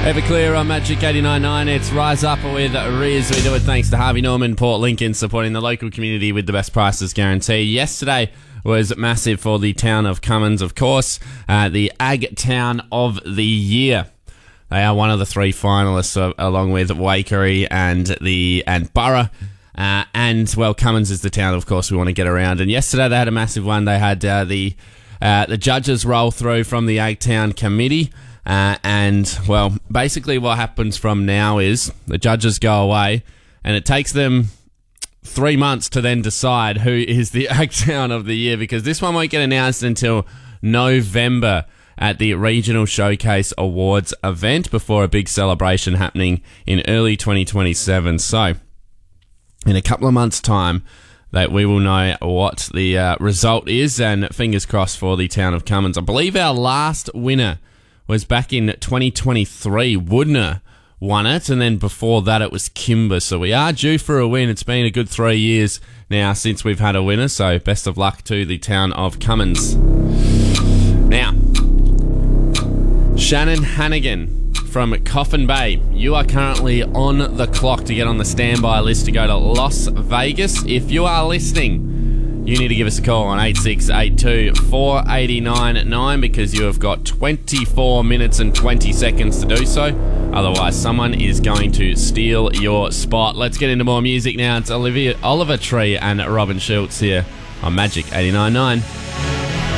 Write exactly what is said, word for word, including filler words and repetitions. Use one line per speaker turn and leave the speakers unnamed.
Everclear on Magic eighty-nine point nine. It's Rise Up with Riz. We do it thanks to Harvey Norman, Port Lincoln, supporting the local community with the best prices guarantee. Yesterday was massive for the town of Cummins, of course, uh, the Ag Town of the Year. They are one of the three finalists, uh, along with Waikerie and the and Burra. Uh, and, well, Cummins is the town, of course, we want to get around. And yesterday they had a massive one. They had uh, the uh, the judges roll through from the Ag Town Committee. Uh, and, well, basically what happens from now is the judges go away and it takes them three months to then decide who is the Ag Town of the Year, because this one won't get announced until November at the Regional Showcase Awards event before a big celebration happening in early twenty twenty-seven. So, in a couple of months' time, that we will know what the uh, result is, and fingers crossed for the town of Cummins. I believe our last winner was back in twenty twenty-three. Woodner won it, and then before that it was Kimber. So we are due for a win. It's been a good three years now since we've had a winner, so best of luck to the town of Cummins. Now, Shannon Hannigan from Coffin Bay, you are currently on the clock to get on the standby list to go to Las Vegas. If you are listening, you need to give us a call on eight six eight two, four eight nine nine because you have got twenty-four minutes and twenty seconds to do so. Otherwise, someone is going to steal your spot. Let's get into more music now. It's Olivia, Oliver Tree and Robin Schultz here on Magic eighty-nine point nine.